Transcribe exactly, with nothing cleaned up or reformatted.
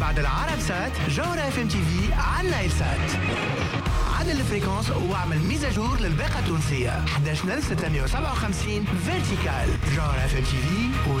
بعد العرب سات جوهرة اف ام تي في على نايل سات. عدل الفريكونس واعمل ميزاجور للباقة التونسية. احد عشر ألف وستمائة وسبعة وخمسين فيرتيكال. جوهرة اف ام تي في